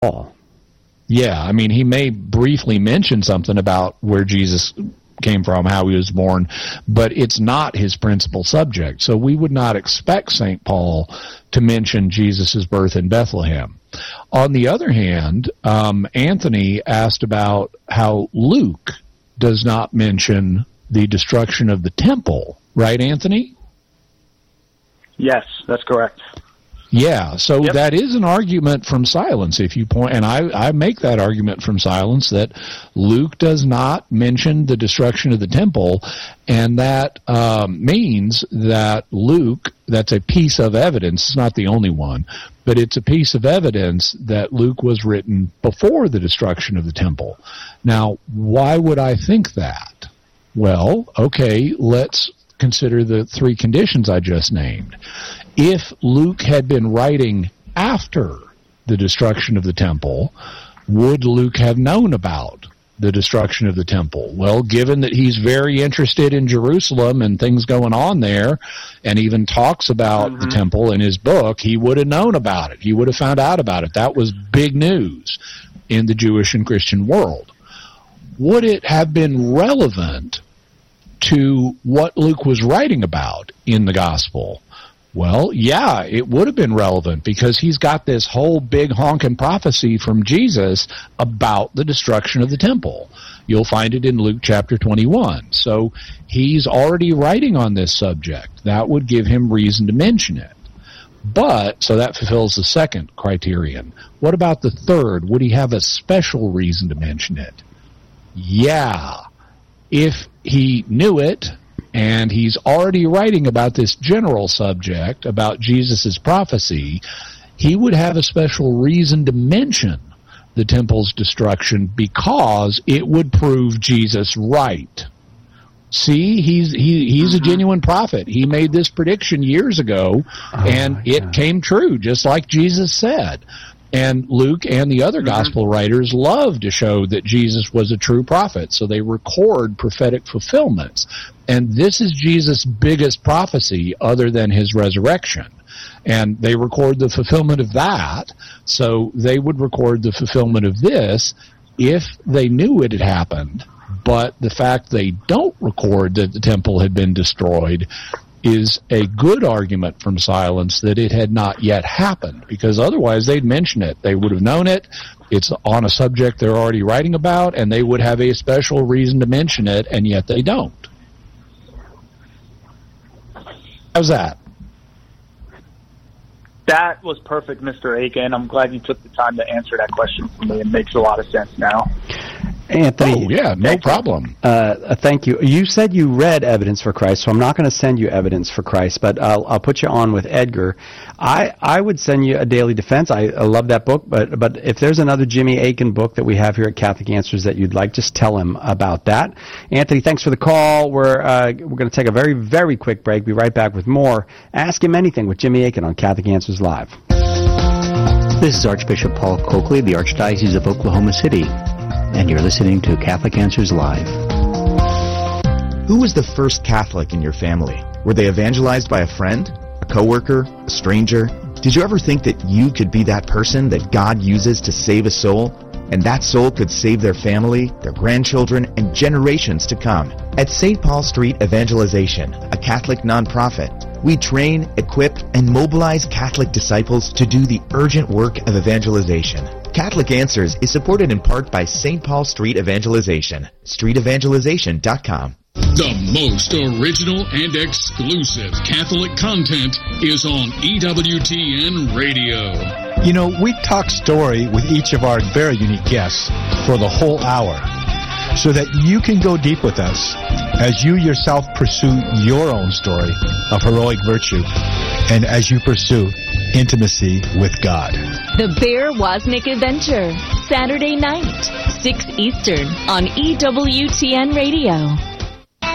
Paul. Yeah, I mean, he may briefly mention something about where Jesus came from, how he was born, but it's not his principal subject. So we would not expect St. Paul to mention Jesus' birth in Bethlehem. On the other hand, Anthony asked about how Luke does not mention the destruction of the temple. Right, Anthony? Yes, that's correct. Yeah, so Yep. That is an argument from silence. If you point, and I make that argument from silence that Luke does not mention the destruction of the temple, and that means that Luke, that's a piece of evidence, it's not the only one, but it's a piece of evidence that Luke was written before the destruction of the temple. Now, why would I think that? Well, okay, let's consider the three conditions I just named. If Luke had been writing after the destruction of the temple, would Luke have known about the destruction of the temple? Well, given that he's very interested in Jerusalem and things going on there, and even talks about the temple in his book, he would have known about it. He would have found out about it. That was big news in the Jewish and Christian world. Would it have been relevant to what Luke was writing about in the gospel? Well, yeah, it would have been relevant because he's got this whole big honking prophecy from Jesus about the destruction of the temple. You'll find it in Luke chapter 21. So he's already writing on this subject. That would give him reason to mention it. But, so that fulfills the second criterion. What about the third? Would he have a special reason to mention it? Yeah. If he knew it, and he's already writing about this general subject, about Jesus' prophecy, he would have a special reason to mention the temple's destruction because it would prove Jesus right. See, he's a genuine prophet. He made this prediction years ago, and it came true, just like Jesus said. And Luke and the other gospel writers love to show that Jesus was a true prophet, so they record prophetic fulfillments. And this is Jesus' biggest prophecy other than his resurrection. And they record the fulfillment of that, so they would record the fulfillment of this if they knew it had happened. But the fact they don't record that the temple had been destroyed is a good argument from silence that it had not yet happened, because otherwise they'd mention it. They would have known it. It's on a subject they're already writing about, and they would have a special reason to mention it, and yet they don't. How's that? That was perfect, Mr. Aiken. I'm glad you took the time to answer that question for me. It makes a lot of sense now. Anthony. Oh, yeah, no problem. Thank you. You said you read Evidence for Christ, so I'm not going to send you Evidence for Christ, but I'll put you on with Edgar. I would send you A Daily Defense. I love that book, but if there's another Jimmy Aiken book that we have here at Catholic Answers that you'd like, just tell him about that. Anthony, thanks for the call. We're going to take a very, very quick break. Be right back with more Ask Him Anything with Jimmy Aiken on Catholic Answers Live. This is Archbishop Paul Coakley, the Archdiocese of Oklahoma City, and you're listening to Catholic Answers Live. Who was the first Catholic in your family? Were they evangelized by a friend, a coworker, a stranger? Did you ever think that you could be that person that God uses to save a soul, and that soul could save their family, their grandchildren, and generations to come? At St. Paul Street Evangelization, a Catholic nonprofit, we train, equip, and mobilize Catholic disciples to do the urgent work of evangelization. Catholic Answers is supported in part by St. Paul Street Evangelization, streetevangelization.com. The most original and exclusive Catholic content is on EWTN Radio. You know, we talk story with each of our very unique guests for the whole hour, so that you can go deep with us as you yourself pursue your own story of heroic virtue and as you pursue intimacy with God. The Bear Wozniak Adventure, Saturday night, 6 Eastern on EWTN Radio.